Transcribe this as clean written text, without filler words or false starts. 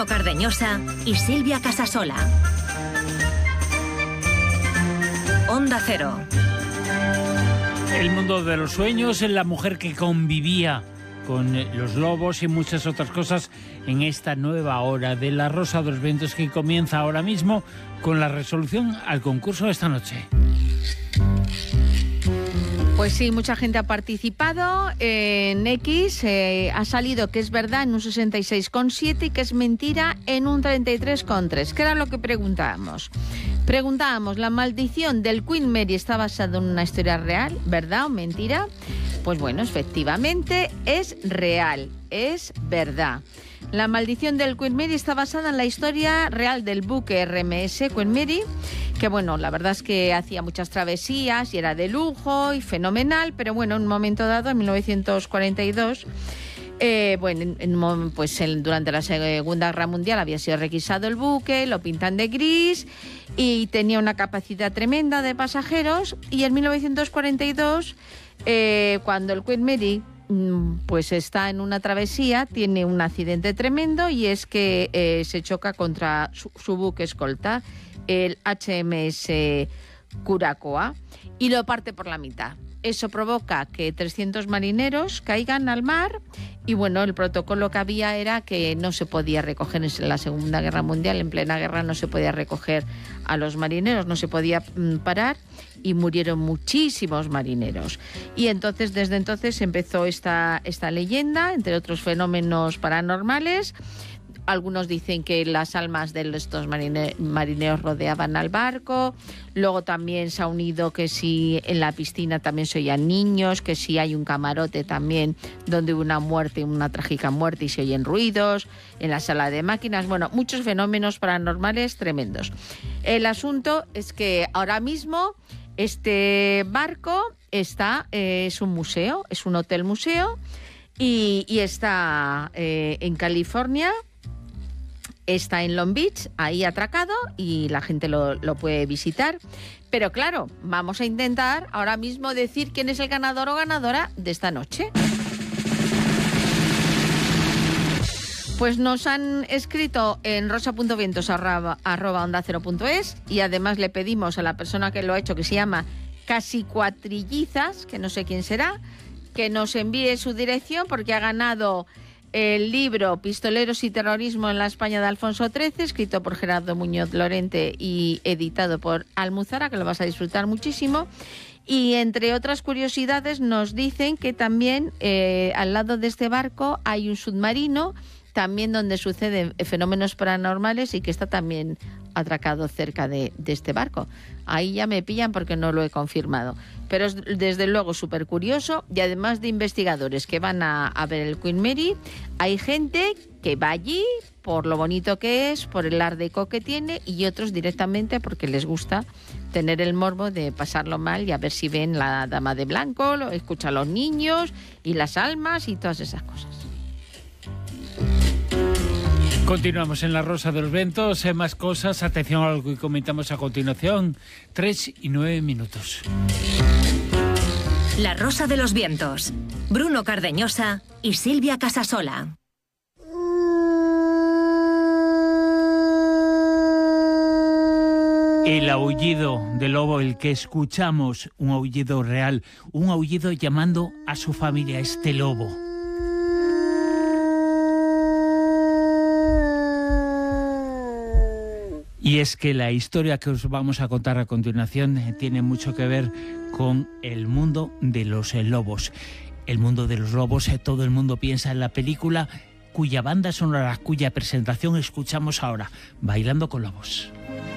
Bruno Cardeñosa y Silvia Casasola. Onda Cero. El mundo de los sueños, la mujer que convivía con los lobos y muchas otras cosas en esta nueva hora de La Rosa de los Vientos, que comienza ahora mismo con la resolución al concurso de esta noche. Pues sí, mucha gente ha participado. En X ha salido que es verdad en un 66,7 y que es mentira en un 33,3. ¿Qué era lo que preguntábamos? Preguntábamos, ¿la maldición del Queen Mary está basada en una historia real, verdad o mentira? Pues bueno, efectivamente es real, es verdad. La maldición del Queen Mary está basada en la historia real del buque RMS Queen Mary, que bueno, la verdad es que hacía muchas travesías y era de lujo y fenomenal, pero bueno, en un momento dado, en 1942... durante la Segunda Guerra Mundial había sido requisado el buque, lo pintan de gris y tenía una capacidad tremenda de pasajeros, y en 1942, cuando el Queen Mary pues está en una travesía, tiene un accidente tremendo, y es que se choca contra su buque escolta, el HMS Curacoa, y lo parte por la mitad. Eso provoca que 300 marineros caigan al mar, y bueno, el protocolo que había era que no se podía recoger en la Segunda Guerra Mundial, en plena guerra no se podía recoger a los marineros, no se podía parar, y murieron muchísimos marineros. Y entonces, desde entonces empezó esta leyenda, entre otros fenómenos paranormales. Algunos dicen que las almas de estos marineros rodeaban al barco. Luego también se ha unido que si en la piscina también se oían niños, que si hay un camarote también donde hubo una muerte, una trágica muerte, y se oyen ruidos, en la sala de máquinas. Bueno, muchos fenómenos paranormales tremendos. El asunto es que ahora mismo este barco es un museo, es un hotel museo, y está en California. Está en Long Beach, ahí atracado, y la gente lo puede visitar. Pero claro, vamos a intentar ahora mismo decir quién es el ganador o ganadora de esta noche. Pues nos han escrito en rosa.vientos@ondacero.es, y además le pedimos a la persona que lo ha hecho, que se llama Casi Cuatrillizas, que no sé quién será, que nos envíe su dirección, porque ha ganado el libro Pistoleros y Terrorismo en la España de Alfonso XIII, escrito por Gerardo Muñoz Lorente y editado por Almuzara, que lo vas a disfrutar muchísimo. Y entre otras curiosidades nos dicen que también al lado de este barco hay un submarino, también donde suceden fenómenos paranormales, y que está también atracado cerca de este barco. Ahí ya me pillan porque no lo he confirmado. Pero es desde luego súper curioso, y además de investigadores que van a ver el Queen Mary, hay gente que va allí por lo bonito que es, por el art déco que tiene, y otros directamente porque les gusta tener el morbo de pasarlo mal y a ver si ven la Dama de Blanco, escuchan a los niños y las almas y todas esas cosas. Continuamos en La Rosa de los Vientos, más cosas. Atención a lo que comentamos a continuación. 3:09. La Rosa de los Vientos. Bruno Cardeñosa y Silvia Casasola. El aullido del lobo, el que escuchamos, un aullido real, un aullido llamando a su familia, este lobo. Y es que la historia que os vamos a contar a continuación tiene mucho que ver con el mundo de los lobos. El mundo de los lobos, todo el mundo piensa en la película cuya banda sonora, cuya presentación escuchamos ahora, Bailando con Lobos.